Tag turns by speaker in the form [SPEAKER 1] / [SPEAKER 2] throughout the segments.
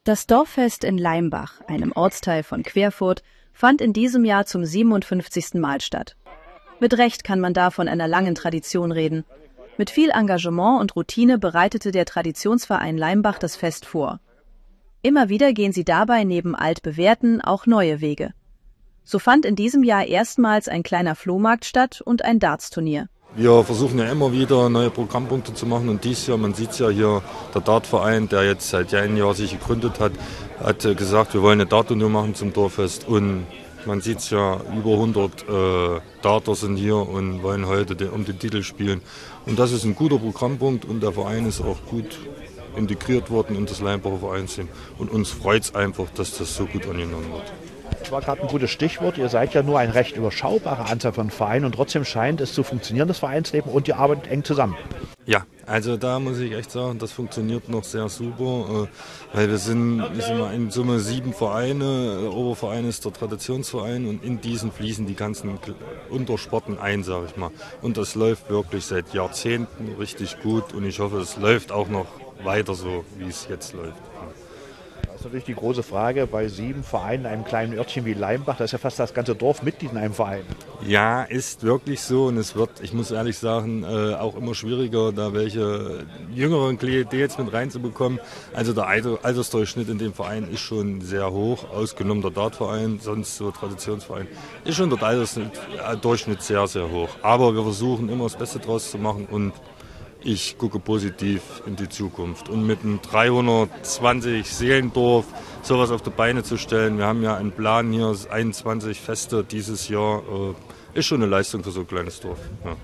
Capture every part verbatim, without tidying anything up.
[SPEAKER 1] Das Dorffest in Leimbach, einem Ortsteil von Querfurt, fand in diesem Jahr zum siebenundfünfzigsten Mal statt. Mit Recht kann man da von einer langen Tradition reden. Mit viel Engagement und Routine bereitete der Traditionsverein Leimbach das Fest vor. Immer wieder gehen sie dabei neben altbewährten auch neue Wege. So fand in diesem Jahr erstmals ein kleiner Flohmarkt statt und ein Dartsturnier.
[SPEAKER 2] Wir versuchen ja immer wieder neue Programmpunkte zu machen und dieses Jahr, man sieht es ja hier, der Dartverein, der jetzt seit einem Jahr sich gegründet hat, hat gesagt, wir wollen eine Dartturnier machen zum Dorffest und man sieht es ja, über hundert äh, Darter sind hier und wollen heute den, um den Titel spielen. Und das ist ein guter Programmpunkt und der Verein ist auch gut integriert worden in das Leimbacher Vereinsteam. Und uns freut es einfach, dass das so gut angenommen wird.
[SPEAKER 3] Das war gerade ein gutes Stichwort. Ihr seid ja nur eine recht überschaubare Anzahl von Vereinen und trotzdem scheint es zu funktionieren, das Vereinsleben, und ihr arbeitet eng zusammen.
[SPEAKER 2] Ja, also da muss ich echt sagen, das funktioniert noch sehr super, weil wir sind, ich sag mal, in Summe sieben Vereine. Der Oberverein ist der Traditionsverein und in diesen fließen die ganzen Untersporten ein, sage ich mal. Und das läuft wirklich seit Jahrzehnten richtig gut und ich hoffe, es läuft auch noch weiter so, wie es jetzt läuft.
[SPEAKER 3] Das ist natürlich die große Frage bei sieben Vereinen in einem kleinen Örtchen wie Leimbach. Da ist ja fast das ganze Dorf Mitglied in einem Verein.
[SPEAKER 2] Ja, ist wirklich so und es wird, ich muss ehrlich sagen, äh, auch immer schwieriger, da welche jüngeren Klientel jetzt mit reinzubekommen. Also der Altersdurchschnitt in dem Verein ist schon sehr hoch, ausgenommen der Dartverein, sonst so Traditionsverein, ist schon der Altersdurchschnitt sehr, sehr hoch. Aber wir versuchen immer das Beste draus zu machen und ich gucke positiv in die Zukunft. Und mit einem dreihundertzwanzig Seelendorf sowas auf die Beine zu stellen, wir haben ja einen Plan hier, einundzwanzig Feste dieses Jahr, äh, ist schon eine Leistung für so ein kleines Dorf. Ja.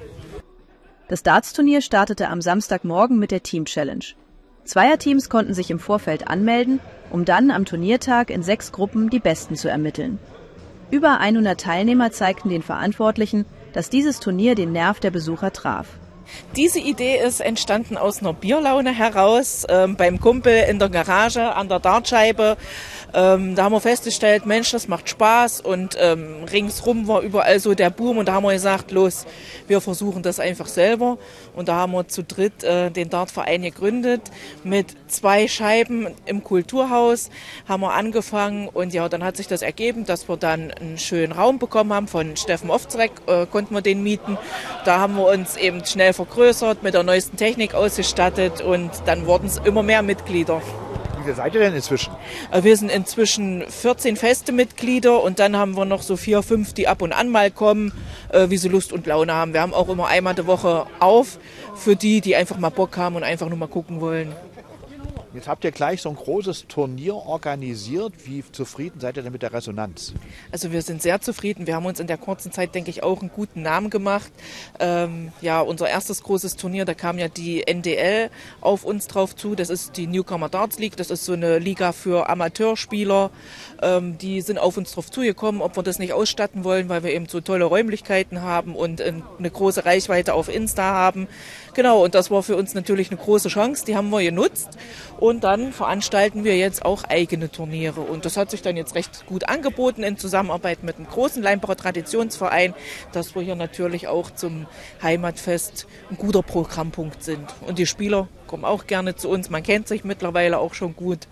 [SPEAKER 1] Das Dartsturnier startete am Samstagmorgen mit der Team Challenge. Zweierteams konnten sich im Vorfeld anmelden, um dann am Turniertag in sechs Gruppen die Besten zu ermitteln. Über hundert Teilnehmer zeigten den Verantwortlichen, dass dieses Turnier den Nerv der Besucher traf.
[SPEAKER 4] Diese Idee ist entstanden aus einer Bierlaune heraus, ähm, beim Kumpel in der Garage an der Dartscheibe. Ähm, da haben wir festgestellt, Mensch, das macht Spaß und ähm, ringsrum war überall so der Boom und da haben wir gesagt, los, wir versuchen das einfach selber. Und da haben wir zu dritt äh, den Dartverein gegründet mit zwei Scheiben im Kulturhaus, haben wir angefangen und ja, dann hat sich das ergeben, dass wir dann einen schönen Raum bekommen haben von Steffen Ofzreck, äh, konnten wir den mieten. Da haben wir uns eben schnell vergrößert, mit der neuesten Technik ausgestattet und dann wurden es immer mehr Mitglieder.
[SPEAKER 3] Wie viele seid ihr denn inzwischen?
[SPEAKER 4] Wir sind inzwischen vierzehn feste Mitglieder und dann haben wir noch so vier, fünf, die ab und an mal kommen, wie sie Lust und Laune haben. Wir haben auch immer einmal die Woche auf für die, die einfach mal Bock haben und einfach nur mal gucken wollen.
[SPEAKER 3] Jetzt habt ihr gleich so ein großes Turnier organisiert. Wie zufrieden seid ihr denn mit der Resonanz?
[SPEAKER 4] Also wir sind sehr zufrieden. Wir haben uns in der kurzen Zeit, denke ich, auch einen guten Namen gemacht. Ähm, ja, unser erstes großes Turnier, da kam ja die N D L auf uns drauf zu. Das ist die Newcomer Darts League. Das ist so eine Liga für Amateurspieler. Ähm, die sind auf uns drauf zugekommen, ob wir das nicht ausstatten wollen, weil wir eben so tolle Räumlichkeiten haben und eine große Reichweite auf Insta haben. Genau, und das war für uns natürlich eine große Chance. Die haben wir genutzt. Und dann veranstalten wir jetzt auch eigene Turniere. Und das hat sich dann jetzt recht gut angeboten in Zusammenarbeit mit einem großen Leimbacher Traditionsverein, dass wir hier natürlich auch zum Heimatfest ein guter Programmpunkt sind. Und die Spieler kommen auch gerne zu uns. Man kennt sich mittlerweile auch schon gut.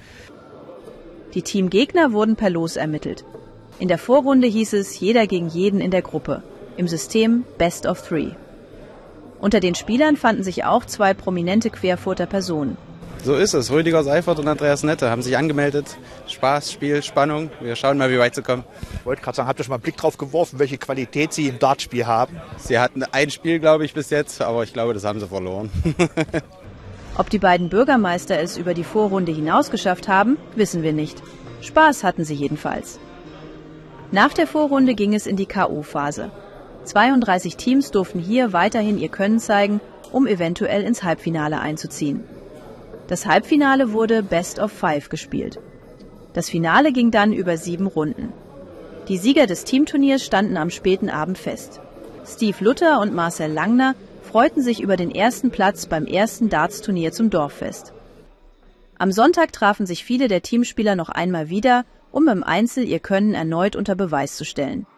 [SPEAKER 1] Die Teamgegner wurden per Los ermittelt. In der Vorrunde hieß es jeder gegen jeden in der Gruppe. Im System Best of Three. Unter den Spielern fanden sich auch zwei prominente Querfurter Personen.
[SPEAKER 5] So ist es. Rüdiger Seifert und Andreas Nette haben sich angemeldet. Spaß, Spiel, Spannung. Wir schauen mal, wie weit sie kommen.
[SPEAKER 3] Ich wollte gerade sagen, habt ihr schon mal einen Blick drauf geworfen, welche Qualität sie im Dartspiel haben?
[SPEAKER 5] Sie hatten ein Spiel, glaube ich, bis jetzt, aber ich glaube, das haben sie verloren.
[SPEAKER 1] Ob die beiden Bürgermeister es über die Vorrunde hinaus geschafft haben, wissen wir nicht. Spaß hatten sie jedenfalls. Nach der Vorrunde ging es in die K O-Phase. zweiunddreißig Teams durften hier weiterhin ihr Können zeigen, um eventuell ins Halbfinale einzuziehen. Das Halbfinale wurde Best of Five gespielt. Das Finale ging dann über sieben Runden. Die Sieger des Teamturniers standen am späten Abend fest. Steve Luther und Marcel Langner freuten sich über den ersten Platz beim ersten Darts-Turnier zum Dorffest. Am Sonntag trafen sich viele der Teamspieler noch einmal wieder, um im Einzel ihr Können erneut unter Beweis zu stellen.